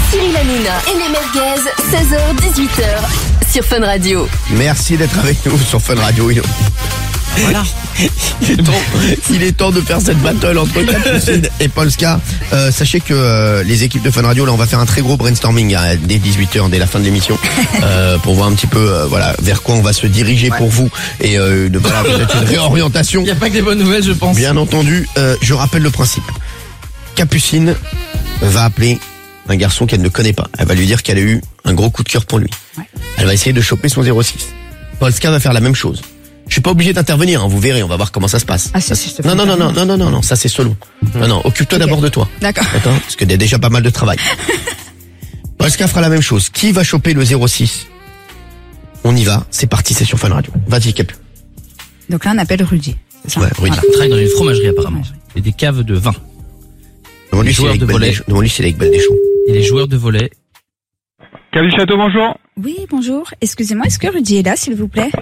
Cyril Hanouna et les merguez, 16h-18h sur Fun Radio. Merci d'être avec nous sur Fun Radio. Voilà. Il est temps de faire cette battle entre Capucine et Polska. Sachez que les équipes de Fun Radio, là, on va faire un très gros brainstorming dès 18h, dès la fin de l'émission, pour voir un petit peu vers quoi on va se diriger pour vous et peut-être une réorientation. Il n'y a pas que des bonnes nouvelles, je pense. Bien entendu, je rappelle le principe. Capucine va appeler un garçon qu'elle ne connaît pas. Elle va lui dire qu'elle a eu un gros coup de cœur pour lui. Ouais. Elle va essayer de choper son 06. Polska va faire la même chose. Je suis pas obligé d'intervenir, hein, vous verrez, on va voir comment ça se passe. Ah, Non, ça c'est selon. Non, occupe-toi d'abord de toi. D'accord. Parce que t'as déjà pas mal de travail. Polska fera la même chose. Qui va choper le 06? On y va, c'est parti, c'est sur Fun Radio. Vas-y, Cap. Donc là, on appelle Rudy. C'est ça. Ouais, Rudy. Voilà. Il travaille dans une fromagerie apparemment. Et des caves de vin. Demande-lui si c'est avec Belle Deschamps. Et les joueurs de volley. Cave du Château, bonjour. Oui, bonjour. Excusez-moi, est-ce que Rudy est là, s'il vous plaît?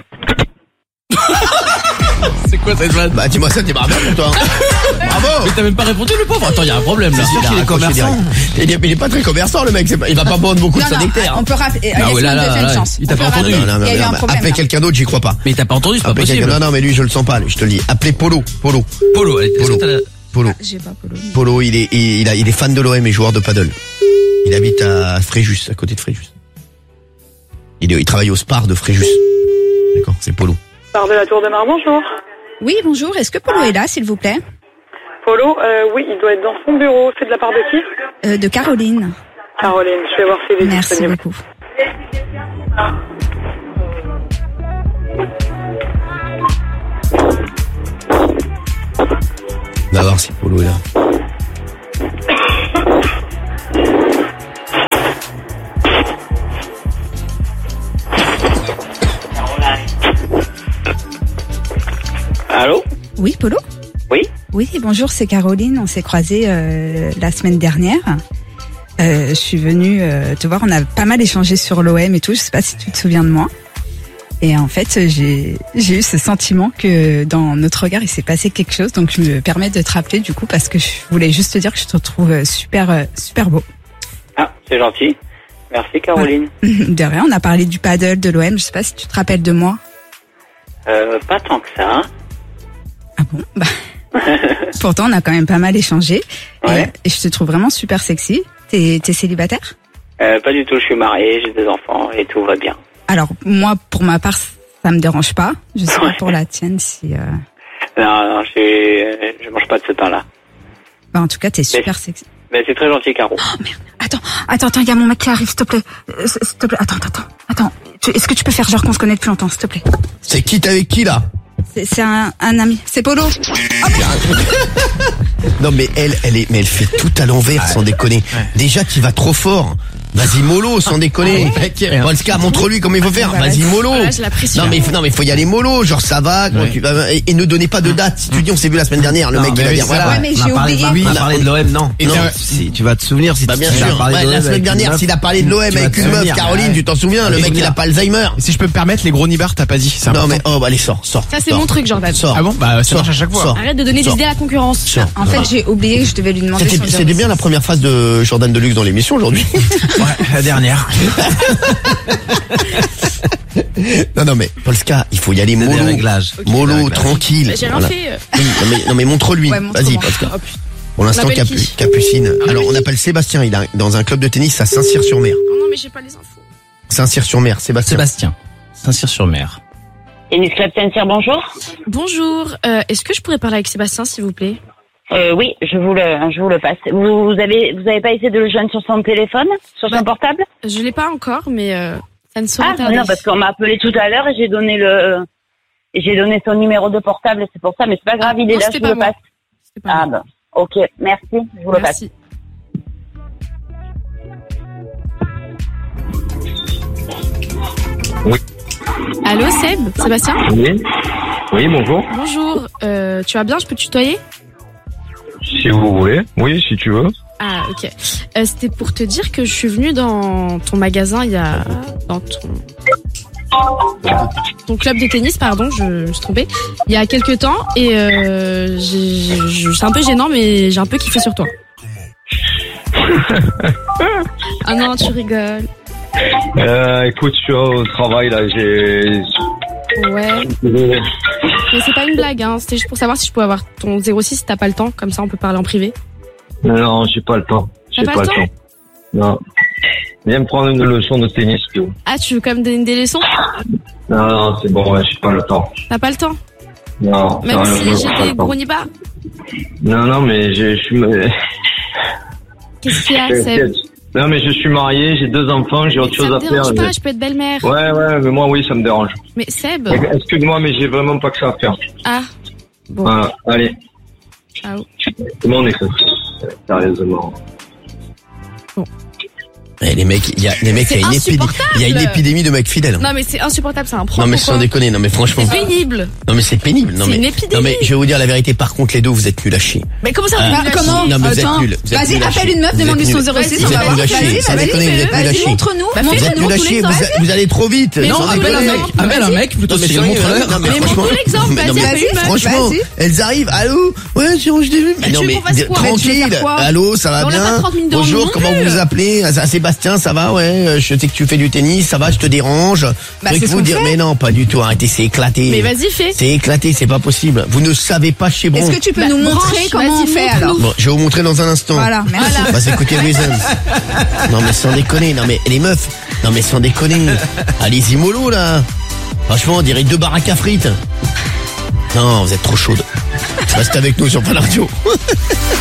C'est quoi cette vanne? Bah dis-moi ça, t'es bien pour toi. Bravo. Mais t'as même pas répondu le pauvre. Attends, il y a un problème là. Il est commerçant. Il est pas très commerçant le mec, il va pas prendre beaucoup de sa nectaire. On peut rappeler. Une chance. Il t'a pas entendu. Appelez quelqu'un d'autre, j'y crois pas. Mais t'as pas entendu, c'est pas possible. Non, mais lui je le sens pas, je te le dis. Appelez Polo, allez, Polo. J'ai pas Polo. Polo, il est fan de l'OM et joueur de paddle. Il habite à Fréjus, à côté de Fréjus. Il travaille au Spar de Fréjus. D'accord, c'est Polo. Spar de la Tour de Mar, bonjour. Oui, bonjour. Est-ce que Polo est là, s'il vous plaît? Polo, oui, il doit être dans son bureau. C'est de la part de qui? De Caroline. Caroline, je vais voir s'il est disponible. Merci beaucoup. On va voir si Polo est là. Allô? Oui, Polo? Oui? Oui, bonjour, c'est Caroline. On s'est croisés la semaine dernière. Je suis venue te voir, on a pas mal échangé sur l'OM et tout. Je sais pas si tu te souviens de moi. Et en fait, j'ai eu ce sentiment que dans notre regard, il s'est passé quelque chose. Donc, je me permets de te rappeler du coup parce que je voulais juste te dire que je te trouve super beau. Ah, c'est gentil. Merci, Caroline. Ouais. De rien, on a parlé du paddle, de l'OM. Je sais pas si tu te rappelles de moi. Pas tant que ça. Hein. Ah bon? Bah. Pourtant, on a quand même pas mal échangé. Ouais. Et je te trouve vraiment super sexy. T'es célibataire? Pas du tout, je suis marié, j'ai des enfants et tout va bien. Alors, moi, pour ma part, ça me dérange pas. Je sais pas pour la tienne si... Non, je mange pas de ce pain-là. Bah, en tout cas, t'es super sexy. Mais c'est très gentil, Caro. Oh, merde. Attends, il y a mon mec qui arrive, s'il te plaît. S'il te plaît, attends. Est-ce que tu peux faire genre qu'on se connaît depuis longtemps, s'il te plaît? C'est qui, t'es avec qui, là? C'est un ami. C'est Polo. Non, mais elle fait tout à l'envers, sans déconner. Déjà, tu vas trop fort. Vas-y mollo, sans déconner. Polska, montre-lui comment il faut faire. Vas-y mollo. Non mais faut y aller mollo, genre ça va. Tu vas, et ne donnez pas de date. Si tu dis on s'est vu la semaine dernière, le mec il va dire voilà. Ouais, mais j'ai oublié. On a parlé de l'OM, non. Si tu vas te souvenir si bien sûr. La semaine dernière, s'il a parlé de l'OM avec une meuf, Caroline, tu t'en souviens, le mec il a pas Alzheimer. Si je peux me permettre, les gros nibards, t'as pas dit. Non mais allez sors. Ça c'est mon truc, Jordan. Ah bon? Bah ça marche à chaque fois. Arrête de donner des idées à la concurrence. En fait, j'ai oublié que je devais lui demander. C'était bien la première phase de Jordan Deluxe dans l'émission aujourd'hui. Ouais, la dernière. Non mais Polska, il faut y aller mollo. Mollo, tranquille. J'ai rien fait. Non mais montre-lui. Vas-y Polska. Pour l'instant Capucine. Alors on appelle Sébastien, il est dans un club de tennis à Saint-Cyr-sur-Mer. Non mais j'ai pas les infos. Saint-Cyr-sur-Mer, Sébastien. Saint-Cyr-sur-Mer. Tennis Club Saint-Cyr, bonjour. Bonjour, est-ce que je pourrais parler avec Sébastien s'il vous plaît? Oui, je vous le passe. Vous avez pas essayé de le joindre sur son téléphone, sur son portable? Je l'ai pas encore, mais ça ne saurait tarder. Non, parce qu'on m'a appelé tout à l'heure et j'ai donné son numéro de portable, c'est pour ça, mais c'est pas grave, il est là, je vous le passe. Ah ben, ok, merci, je vous le passe. Oui. Allô, Sébastien? Oui, bonjour. Bonjour, tu vas bien, je peux te tutoyer? Si vous voulez, oui, si tu veux. Ah, ok. C'était pour te dire que je suis venue dans ton magasin, dans ton club de tennis, pardon, je me suis trompée, il y a quelques temps, et c'est un peu gênant, mais j'ai un peu kiffé sur toi. Ah non, tu rigoles. Écoute, je suis au travail là, Ouais. Mais c'est pas une blague, hein. C'était juste pour savoir si je pouvais avoir ton 06 si t'as pas le temps. Comme ça, on peut parler en privé. Non, j'ai pas le temps. T'as pas le temps? Non. Viens me prendre une leçon de tennis, tu vois. Ah, tu veux quand même donner des leçons? Non, c'est bon, ouais, j'ai pas le temps. T'as pas le temps? Non. Même si j'ai des gros nibards? Non, mais je suis... Qu'est-ce qu'il y a, Seb? Non, mais je suis marié, j'ai 2 enfants, j'ai autre chose à faire. Ça me dérange pas, je peux être belle-mère. Ouais, mais moi, oui, ça me dérange. Mais Seb... Excuse-moi, mais j'ai vraiment pas que ça à faire. Ah, bon. Voilà, allez. Ciao. Comment on est fait? Sérieusement. Bon. Les mecs, il y a une épidémie de mecs fidèles. Non mais c'est insupportable, c'est un problème. Non mais sans déconner, non mais franchement. C'est pénible. Non mais c'est pénible. C'est une épidémie. Non mais je vais vous dire la vérité. Par contre les deux, vous êtes nuls à chier. Mais comment ça, comment? Non mais vous êtes nuls. Vas-y, appelle une meuf, demande-lui son 06. Vous êtes nuls à chier. Sans déconner, vous êtes nuls à chier. Montre-nous. Vous êtes nuls à chier. Vous allez trop vite. Non, appelle un mec plutôt. C'est montre-leur. Mais montre l'exemple. Vas-y, appelle une meuf. Franchement, elles arrivent. Allô? Ouais, je t'ai vu. Non mais tranquille. Allô, ça va bien? Bonjour, comment vous vous appelez? Sébastien, ça va? Ouais, je sais que tu fais du tennis, ça va, je te dérange. C'est vous dire, mais non, pas du tout, arrêtez, c'est éclaté. Mais vas-y, fais. C'est éclaté, c'est pas possible. Vous ne savez pas chez Bron. Est-ce que tu peux nous montrer comment on fait alors? Bon, je vais vous montrer dans un instant. Voilà, merci. On va s'écouter Reasons. Non mais sans déconner, non mais les meufs, non mais sans déconner. Allez-y mollo là. Franchement, on dirait 2 baraques à frites. Non, vous êtes trop chaudes. Reste avec nous sur Fun Radio.